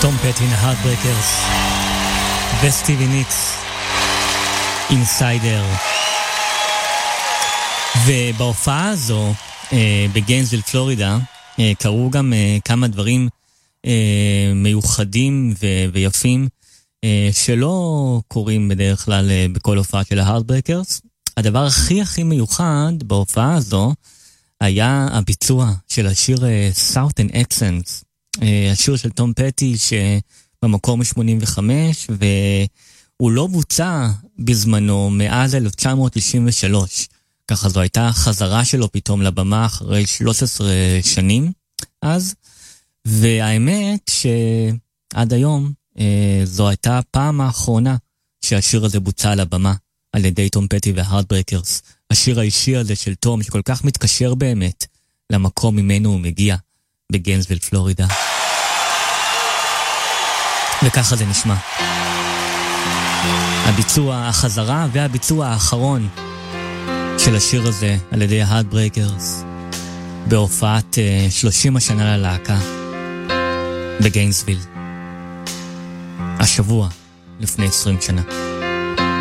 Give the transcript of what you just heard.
תום פטי וההארטברקרס וסטיבי ניקס אינסיידר. ובהופעה הזו בגיינסוויל פלורידה קרו גם כמה דברים מיוחדים ויפים שלא קורים בדרך כלל בכל הופעה של ההארטברקרס. הדבר הכי מיוחד בהופעה הזו היה הביצוע של השיר Southern Accents, השיר של תום פטי שבמקור מ-85, והוא לא בוצע בזמנו מאז 1993. ככה זו הייתה חזרה שלו פתאום לבמה אחרי 13 שנים אז, והאמת שעד היום זו הייתה הפעם האחרונה שהשיר הזה בוצע על הבמה על ידי תום פטי וההארטברקרס. השיר האישי הזה של תום שכל כך מתקשר באמת למקום ממנו הוא מגיע בגיינסוויל פלורידה. וככה זה נשמע. הביצוע החזרה והביצוע האחרון של השיר הזה על ידי ההארטברקרס בהופעת 30 השנה ללהקה בגיינסוויל השבוע לפני 20 שנה.